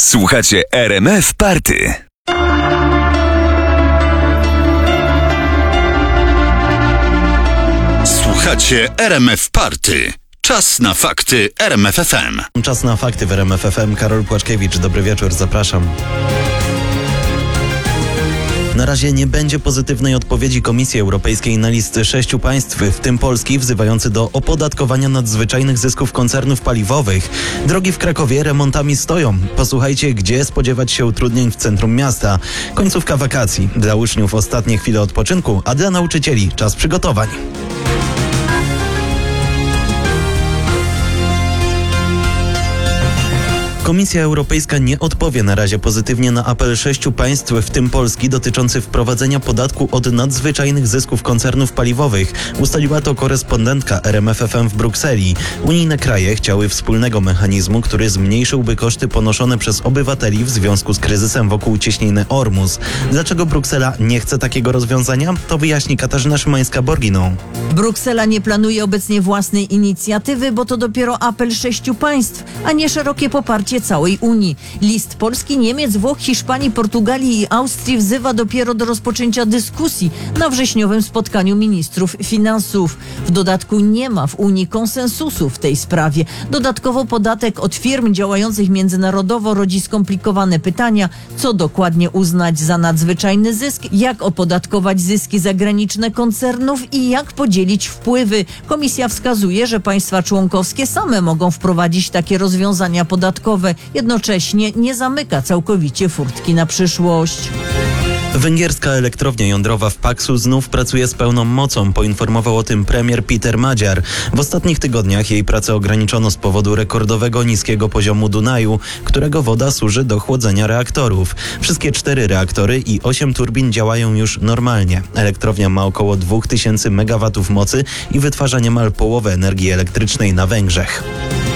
Słuchacie RMF Party. Słuchacie RMF Party. Czas na fakty RMF FM. Czas na fakty w RMF FM. Karol Płaczkiewicz, dobry wieczór, zapraszam. Na razie nie będzie pozytywnej odpowiedzi Komisji Europejskiej na list 6 państw, w tym Polski, wzywający do opodatkowania nadzwyczajnych zysków koncernów paliwowych. Drogi w Krakowie remontami stoją. Posłuchajcie, gdzie spodziewać się utrudnień w centrum miasta. Końcówka wakacji. Dla uczniów ostatnie chwile odpoczynku, a dla nauczycieli czas przygotowań. Komisja Europejska nie odpowie na razie pozytywnie na apel 6 państw, w tym Polski, dotyczący wprowadzenia podatku od nadzwyczajnych zysków koncernów paliwowych. Ustaliła to korespondentka RMF FM w Brukseli. Unijne kraje chciały wspólnego mechanizmu, który zmniejszyłby koszty ponoszone przez obywateli w związku z kryzysem wokół cieśniny Ormus. Dlaczego Bruksela nie chce takiego rozwiązania? To wyjaśni Katarzyna Szymańska-Borginą. Bruksela nie planuje obecnie własnej inicjatywy, bo to dopiero apel 6 państw, a nie szerokie poparcie całej Unii. List Polski, Niemiec, Włoch, Hiszpanii, Portugalii i Austrii wzywa dopiero do rozpoczęcia dyskusji na wrześniowym spotkaniu ministrów finansów. W dodatku nie ma w Unii konsensusu w tej sprawie. Dodatkowo podatek od firm działających międzynarodowo rodzi skomplikowane pytania, co dokładnie uznać za nadzwyczajny zysk, jak opodatkować zyski zagraniczne koncernów i jak podzielić wpływy. Komisja wskazuje, że państwa członkowskie same mogą wprowadzić takie rozwiązania podatkowe. Jednocześnie nie zamyka całkowicie furtki na przyszłość. Węgierska elektrownia jądrowa w Paksu znów pracuje z pełną mocą, poinformował o tym premier Peter Magyar. W ostatnich tygodniach jej pracę ograniczono z powodu rekordowego niskiego poziomu Dunaju, którego woda służy do chłodzenia reaktorów. Wszystkie 4 reaktory i 8 turbin działają już normalnie. Elektrownia ma około 2000 MW mocy i wytwarza niemal połowę energii elektrycznej na Węgrzech.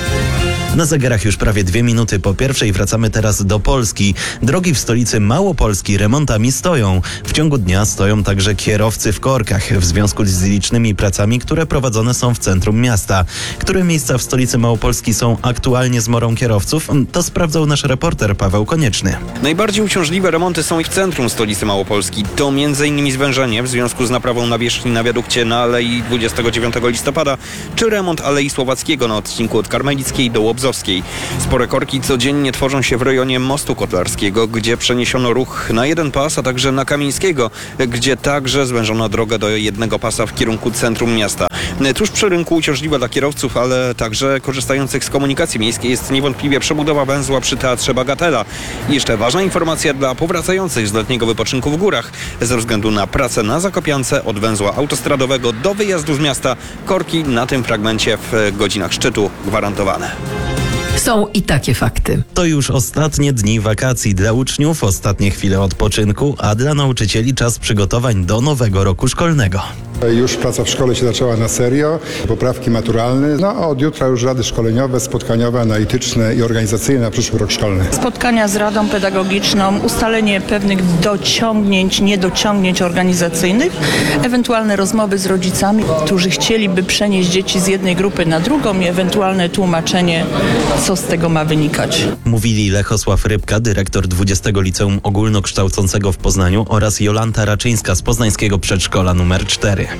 Na zegarach już prawie 2 minuty po pierwszej. Wracamy teraz do Polski. Drogi w stolicy Małopolski remontami stoją. W ciągu dnia stoją także kierowcy w korkach w związku z licznymi pracami, które prowadzone są w centrum miasta. Które miejsca w stolicy Małopolski są aktualnie zmorą kierowców? To sprawdzał nasz reporter Paweł Konieczny. Najbardziej uciążliwe remonty są w centrum stolicy Małopolski. To m.in. zwężenie w związku z naprawą nawierzchni na wiadukcie na Alei 29 listopada, czy remont Alei Słowackiego na odcinku od Karmelickiej do Łobzowskiej. Spore korki codziennie tworzą się w rejonie Mostu Kotlarskiego, gdzie przeniesiono ruch na jeden pas, a także na Kamińskiego, gdzie także zwężono drogę do jednego pasa w kierunku centrum miasta. Tuż przy rynku uciążliwa dla kierowców, ale także korzystających z komunikacji miejskiej jest niewątpliwie przebudowa węzła przy Teatrze Bagatela. I jeszcze ważna informacja dla powracających z letniego wypoczynku w górach. Ze względu na pracę na Zakopiance od węzła autostradowego do wyjazdu z miasta, korki na tym fragmencie w godzinach szczytu gwarantowane. Są i takie fakty. To już ostatnie dni wakacji. Dla uczniów ostatnie chwile odpoczynku, a dla nauczycieli czas przygotowań do nowego roku szkolnego. Już praca w szkole się zaczęła na serio, poprawki maturalne, a od jutra już rady szkoleniowe, spotkaniowe, analityczne i organizacyjne na przyszły rok szkolny. Spotkania z Radą Pedagogiczną, ustalenie pewnych dociągnięć, niedociągnięć organizacyjnych, ewentualne rozmowy z rodzicami, którzy chcieliby przenieść dzieci z jednej grupy na drugą i ewentualne tłumaczenie, co z tego ma wynikać. Mówili Lechosław Rybka, dyrektor 20 Liceum Ogólnokształcącego w Poznaniu, oraz Jolanta Raczyńska z poznańskiego przedszkola nr 4.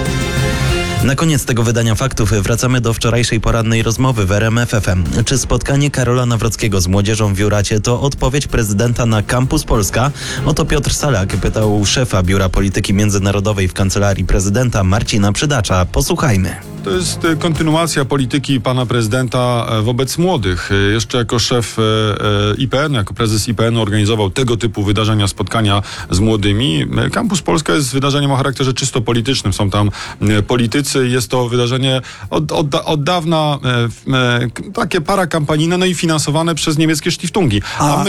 Na koniec tego wydania faktów wracamy do wczorajszej porannej rozmowy w RMF FM. Czy spotkanie Karola Nawrockiego z młodzieżą w Juracie to odpowiedź prezydenta na Campus Polska? Oto Piotr Salak pytał szefa Biura Polityki Międzynarodowej w Kancelarii Prezydenta Marcina Przydacza. Posłuchajmy. To jest kontynuacja polityki pana prezydenta wobec młodych. Jeszcze jako szef IPN, jako prezes IPN organizował tego typu wydarzenia, spotkania z młodymi. Campus Polska jest wydarzeniem o charakterze czysto politycznym. Są tam politycy. Jest to wydarzenie od dawna takie parakampanijne, no i finansowane przez niemieckie Stiftungi.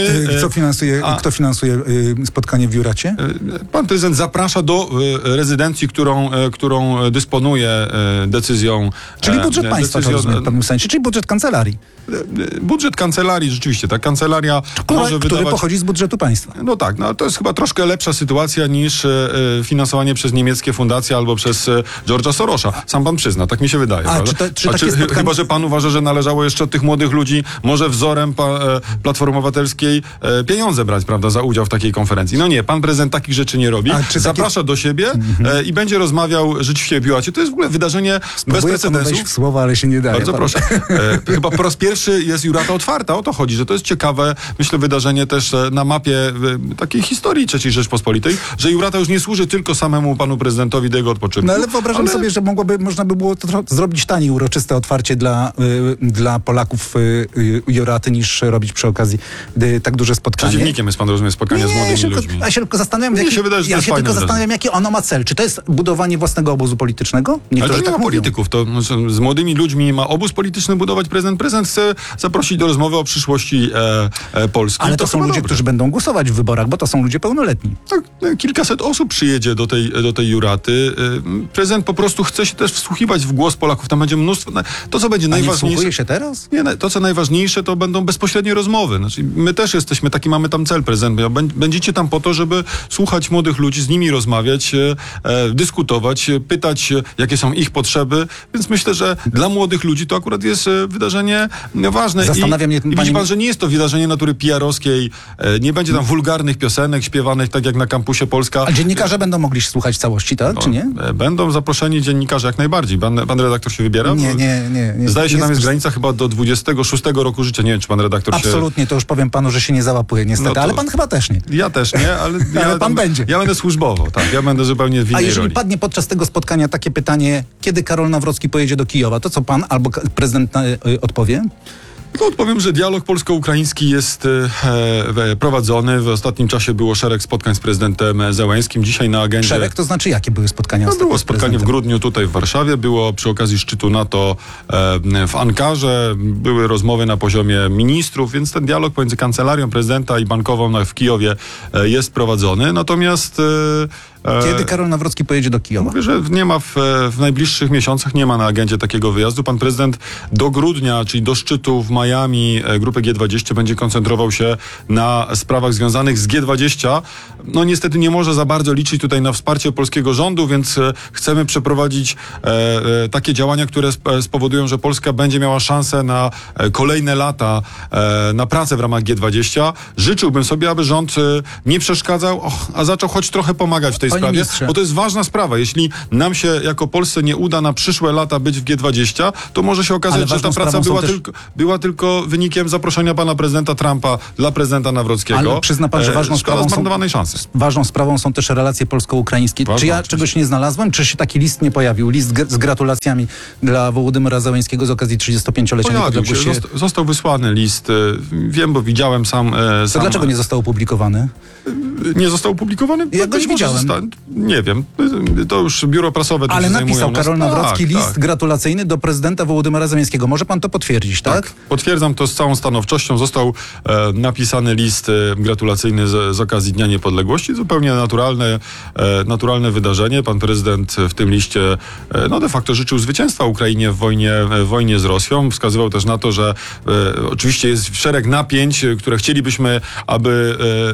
Kto finansuje spotkanie w Juracie? Pan prezydent zaprasza do rezydencji, którą dysponuje decyzją decyzją... Czyli budżet państwa, to rozumiem w pewnym sensie, czyli budżet kancelarii. Budżet kancelarii, rzeczywiście, ta kancelaria może który wydawać... pochodzi z budżetu państwa. No tak, no to jest chyba troszkę lepsza sytuacja niż finansowanie przez niemieckie fundacje albo przez George'a Sorosza. Sam pan przyzna, tak mi się wydaje. Chyba, że pan uważa, że należało jeszcze od tych młodych ludzi może wzorem Platformy Obywatelskiej pieniądze brać, prawda, za udział w takiej konferencji. No nie, pan prezydent takich rzeczy nie robi. Zaprasza do siebie i będzie rozmawiał rzeczywiście w Piłacie. To jest w ogóle wydarzenie bez precedensu. Wejść w słowa, ale się nie daje. Bardzo proszę. Chyba po raz pierwszy jest Jurata otwarta. O to chodzi, że to jest ciekawe, myślę, wydarzenie też na mapie takiej historii III Rzeczpospolitej, że Jurata już nie służy tylko samemu panu prezydentowi do jego odpoczynku. No ale wyobrażam sobie, że można by było to zrobić taniej uroczyste otwarcie dla Polaków Juraty, niż robić przy okazji tak duże spotkanie. Przeciwnikiem jest pan, rozumiem, spotkania z młodymi ludźmi. Ja się tylko zastanawiam, jaki ono ma cel. Czy to jest budowanie własnego obozu politycznego? Ale to nie ma polityków. To z młodymi ludźmi ma obóz polityczny budować prezydent. Prezydent chce zaprosić do rozmowy o przyszłości Polski. Ale to są ludzie, którzy będą głosować w wyborach, bo to są ludzie pełnoletni. Tak, kilkaset osób przyjedzie do tej Juraty. Prezydent po prostu chce się też wsłuchiwać w głos Polaków. Tam będzie mnóstwo... To, co będzie najważniejsze... nie wsłuchuje się teraz? Nie, to, co najważniejsze, to będą bezpośrednie rozmowy. Znaczy, my też jesteśmy, taki mamy tam cel, prezydent. Będziecie tam po to, żeby słuchać młodych ludzi, z nimi rozmawiać, dyskutować, pytać, jakie są ich potrzeby. Więc myślę, że dla młodych ludzi to akurat jest wydarzenie ważne. Zastanawiam mnie, I widzi pan, że nie jest to wydarzenie natury PR-owskiej. Nie będzie tam wulgarnych piosenek śpiewanych, tak jak na kampusie Polska. A dziennikarze będą mogli słuchać całości, tak? Czy nie? Będą zaproszeni dziennikarze jak najbardziej. Pan redaktor się wybiera? Nie. Zdaje się, tam jest granica chyba do 26 roku życia. Nie wiem, czy pan redaktor Absolutnie, to już powiem panu, że się nie załapuje niestety, ale pan chyba też nie. Ja też nie, ale pan będzie. Ja będę służbowo, tak. Ja będę zupełnie w innej A jeżeli roli. padnie podczas tego spotkania takie pytanie, kiedy Karol Nawrocki pojedzie do Kijowa, to co pan albo prezydent odpowie? No, odpowiem, że dialog polsko-ukraiński jest prowadzony. W ostatnim czasie było szereg spotkań z prezydentem Zełenskim. Dzisiaj na agendzie... Szereg? To znaczy jakie były spotkania? No, było spotkanie w grudniu tutaj w Warszawie. Było przy okazji szczytu NATO w Ankarze. Były rozmowy na poziomie ministrów, więc ten dialog pomiędzy kancelarią prezydenta i bankową w Kijowie jest prowadzony. Natomiast... Kiedy Karol Nawrocki pojedzie do Kijowa? Mówię, że nie ma w najbliższych miesiącach, nie ma na agendzie takiego wyjazdu. Pan prezydent do grudnia, czyli do szczytu w Miami grupy G20 będzie koncentrował się na sprawach związanych z G20. No niestety nie może za bardzo liczyć tutaj na wsparcie polskiego rządu, więc chcemy przeprowadzić takie działania, które spowodują, że Polska będzie miała szansę na kolejne lata na pracę w ramach G20. Życzyłbym sobie, aby rząd nie przeszkadzał, a zaczął choć trochę pomagać w tej sprawie, bo to jest ważna sprawa. Jeśli nam się jako Polsce nie uda na przyszłe lata być w G20, to może się okazać, że ta praca była tylko wynikiem zaproszenia pana prezydenta Trumpa dla prezydenta Nawrockiego. Ale przyzna pan, że ważną sprawą są też relacje polsko-ukraińskie. Czy ja czegoś nie znalazłem? Czy się taki list nie pojawił? List z gratulacjami dla Wołodymyra Zełenskiego z okazji 35-lecia niepodległości. Został wysłany list. Wiem, bo widziałem sam... To dlaczego nie został opublikowany? Nie został opublikowany? Ja go nie widziałem. Nie wiem. To już biuro prasowe tym Ale się napisał Karol Nawrocki list tak. gratulacyjny do prezydenta Wołodymyra Zełenskiego. Może pan to potwierdzić, tak? Potwierdzam to z całą stanowczością. Został napisany list gratulacyjny z okazji Dnia Niepodległości. Zupełnie naturalne wydarzenie. Pan prezydent w tym liście de facto życzył zwycięstwa Ukrainie w wojnie z Rosją. Wskazywał też na to, że oczywiście jest szereg napięć, które chcielibyśmy, aby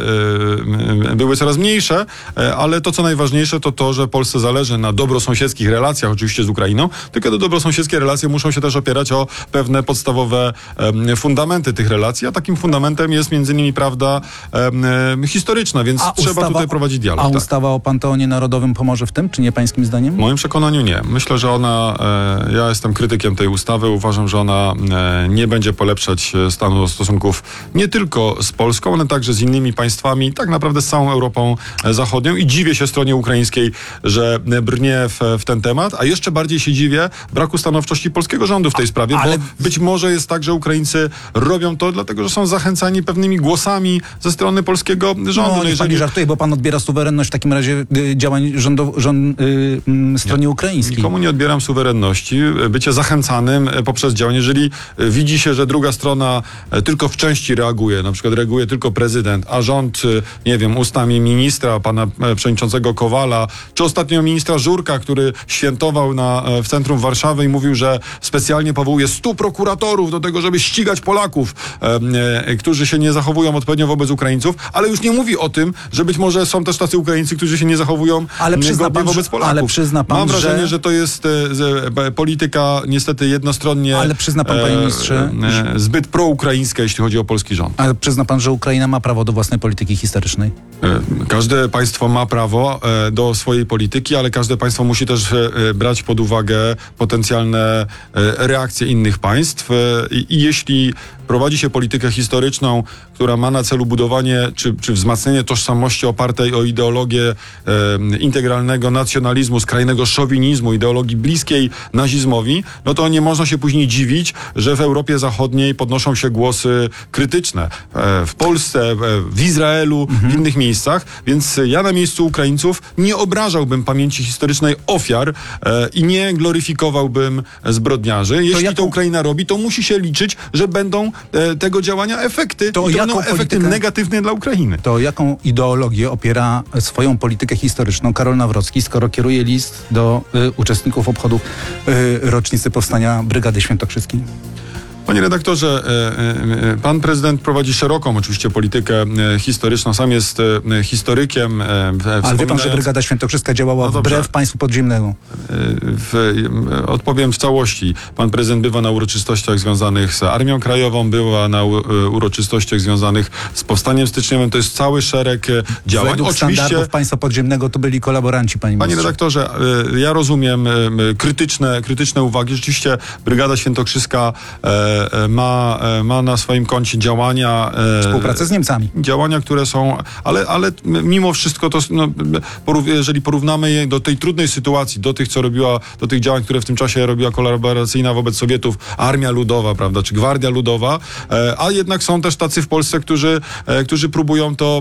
były coraz mniejsze, ale to, co najważniejsze, to to, że Polsce zależy na dobrosąsiedzkich relacjach, oczywiście z Ukrainą, tylko te dobrosąsiedzkie relacje muszą się też opierać o pewne podstawowe fundamenty tych relacji, a takim fundamentem jest między innymi prawda historyczna, więc trzeba tutaj prowadzić dialog. A ustawa o Panteonie Narodowym pomoże w tym, czy nie pańskim zdaniem? W moim przekonaniu nie. Myślę, że ja jestem krytykiem tej ustawy, uważam, że ona nie będzie polepszać stanu stosunków nie tylko z Polską, ale także z innymi państwami, tak naprawdę z całą Europą Zachodnią i dziwię się stronie ukraińskiej, że brnie w ten temat, a jeszcze bardziej się dziwię braku stanowczości polskiego rządu w tej sprawie, bo być może jest tak, że Ukraińcy robią to dlatego, że są zachęcani pewnymi głosami ze strony polskiego rządu. No, pan nie żartuje, bo pan odbiera suwerenność w takim razie działań stronie ukraińskiej. Nikomu nie odbieram suwerenności. Bycie zachęcanym poprzez działanie, jeżeli widzi się, że druga strona tylko w części reaguje, na przykład reaguje tylko prezydent, a rząd, nie wiem, ustami ministra, pana przewodniczącego przewodniczącego Kowala, czy ostatnio ministra Żurka, który świętował w centrum Warszawy i mówił, że specjalnie powołuje 100 prokuratorów do tego, żeby ścigać Polaków, którzy się nie zachowują odpowiednio wobec Ukraińców, ale już nie mówi o tym, że być może są też tacy Ukraińcy, którzy się nie zachowują godnie wobec Polaków. Ale przyzna pan, mam wrażenie, że to jest polityka niestety jednostronnie, ale przyzna pan, panie ministrze, zbyt proukraińska, jeśli chodzi o polski rząd. Ale przyzna pan, że Ukraina ma prawo do własnej polityki historycznej? Każde państwo ma prawo do swojej polityki, ale każde państwo musi też brać pod uwagę potencjalne reakcje innych państw i jeśli prowadzi się politykę historyczną, która ma na celu budowanie czy wzmacnianie tożsamości opartej o ideologię integralnego nacjonalizmu, skrajnego szowinizmu, ideologii bliskiej nazizmowi, no to nie można się później dziwić, że w Europie Zachodniej podnoszą się głosy krytyczne. W Polsce, w Izraelu, w innych miejscach. Więc ja na miejscu Ukraińców nie obrażałbym pamięci historycznej ofiar i nie gloryfikowałbym zbrodniarzy. Jeśli to Ukraina robi, to musi się liczyć, że będą tego działania efekty. To będą efekty negatywne dla Ukrainy. To jaką ideologię opiera swoją politykę historyczną Karol Nawrocki, skoro kieruje list do uczestników obchodów rocznicy powstania Brygady Świętokrzyskiej? Panie redaktorze, pan prezydent prowadzi szeroką oczywiście politykę historyczną. Sam jest historykiem. Ale wie pan, że Brygada Świętokrzyska działała wbrew państwu podziemnemu? Odpowiem w całości. Pan prezydent bywa na uroczystościach związanych z Armią Krajową, bywa na uroczystościach związanych z powstaniem styczniowym. To jest cały szereg działań. Według standardów państwa podziemnego to byli kolaboranci, panie ministrze. Panie redaktorze, ja rozumiem krytyczne uwagi. Rzeczywiście Brygada Świętokrzyska ma na swoim koncie działania... Współpracę z Niemcami. Działania, które są... Ale mimo wszystko to... jeżeli porównamy je do tej trudnej sytuacji, do tych działań, które w tym czasie robiła kolaboracyjna wobec Sowietów Armia Ludowa, prawda, czy Gwardia Ludowa, a jednak są też tacy w Polsce, którzy próbują to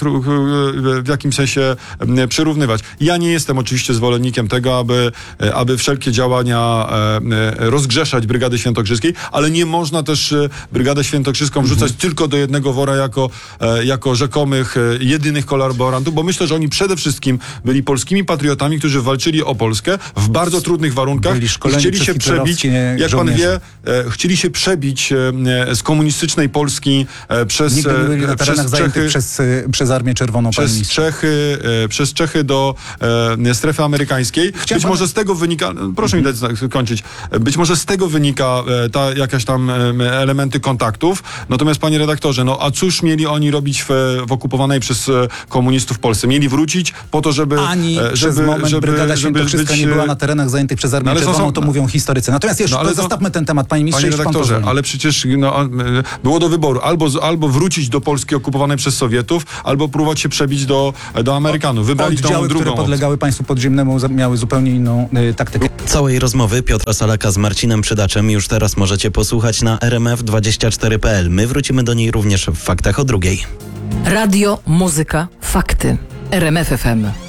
w jakimś sensie przyrównywać. Ja nie jestem oczywiście zwolennikiem tego, aby wszelkie działania rozgrzeszać Brygady Świętokrzyskiej, ale nie można też Brygadę Świętokrzyską wrzucać tylko do jednego wora jako rzekomych, jedynych kolaborantów, bo myślę, że oni przede wszystkim byli polskimi patriotami, którzy walczyli o Polskę w bardzo trudnych warunkach. Chcieli się przebić, jak pan wie, chcieli się przebić z komunistycznej Polski przez Czechy, przez Armię Czerwoną, przez Czechy do strefy amerykańskiej. Być może z tego wynika, proszę mi dać skończyć, być może z tego wynika jakaś tam elementy kontaktów. Natomiast, panie redaktorze, a cóż mieli oni robić w okupowanej przez komunistów Polsce? Mieli wrócić po to, żeby... przez moment Brygada Świętokrzyska nie była na terenach zajętych przez Armię Czerwoną, to mówią historycy. Natomiast jeszcze zostawmy ten temat, panie ministrze. Panie redaktorze, ale przecież było do wyboru. Albo wrócić do Polski okupowanej przez Sowietów, albo próbować się przebić do Amerykanów. Wybrali tą drugą które podlegały państwu podziemnemu, miały zupełnie inną taktykę. Całej rozmowy Piotra Salaka z Marcinem Przydaczem już teraz możecie posłuchać na rmf24.pl. My wrócimy do niej również w Faktach o 2:00. Radio, muzyka, fakty. RMF FM.